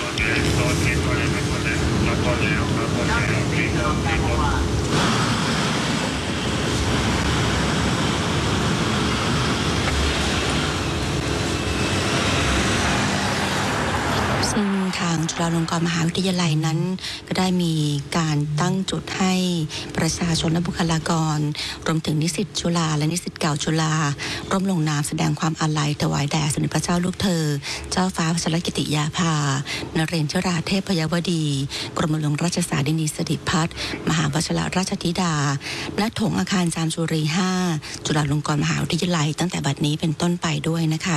ซึ่งทางจุฬาลงกรณ์มหาวิทยาลัยนั้นก็ได้มีการตั้งจุดให้ประชาชนและบุคลากรรวมถึงนิสิตจุฬาและนิสิตเก่าจุฬาร่วมลงนามแสดงความอาลัยถวายแด่สมเด็จพระเจ้าลูกเธอเจ้าฟ้าพัชรกิติยาภานเรศวราเทพยวดีกรมหลวงราชสารินีสิริพัฒน์มหาวชิรราชธิดาณถงอาคารจามจุรี 5 จุฬาลงกรณ์มหาวิทยาลัยตั้งแต่บัดนี้เป็นต้นไปด้วยนะคะ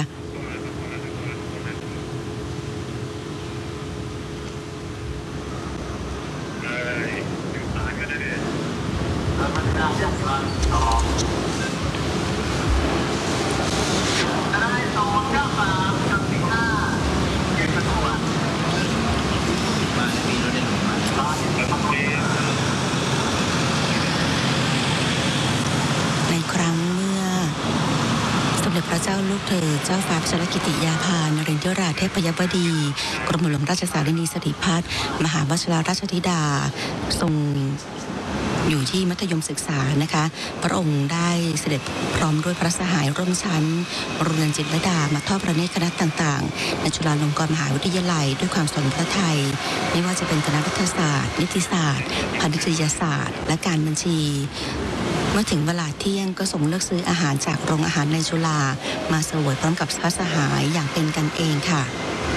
ในครั้งเมื่อสมเด็จพระเจ้าลูกเธอเจ้าฟ้าพัชรกิติยาภานเรศวราเทพยวดีกรมหลวงราชสารินีสิริพัฒน์มหาวชิรราชธิดาทรงอยู่ที่มัธยมศึกษานะคะพระองค์ได้เสด็จพร้อมด้วยพระสหายร่วมชั้นโรงเรียนจิตรลดามาทอดพระเนตรคณะต่างๆในจุฬาลงกรณ์มหาวิทยาลัยด้วยความสนพระทัยไม่ว่าจะเป็นคณะรัฐศาสตร์นิติศาสตร์พาณิชยศาสตร์และการบัญชีเมื่อถึงเวลาเที่ยงก็ส่งเลือกซื้ออาหารจากโรงอาหารในจุฬามาเสวยพร้อมกับพระสหายอย่างเป็นกันเองค่ะ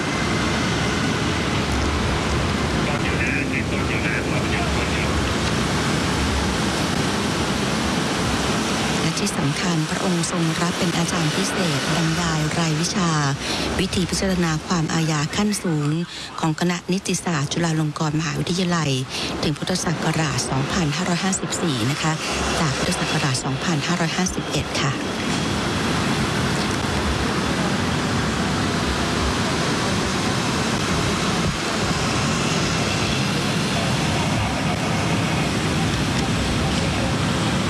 ที่สำคัญพระองค์ทรงรับเป็นอาจารย์พิเศษบรรยายรายวิชาวิธีพิจารณาความอาญาขั้นสูงของคณะนิติศาสตร์จุฬาลงกรณ์มหาวิทยาลัยถึงพุทธศักราช 2554 นะคะจากพุทธศักราช 2551 ค่ะ